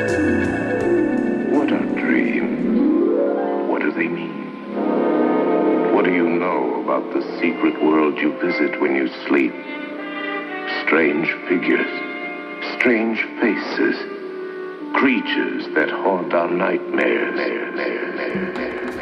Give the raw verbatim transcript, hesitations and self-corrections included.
What are dreams? What do they mean? What do you know about the secret world you visit when you sleep? Strange figures, strange faces, creatures that haunt our nightmares.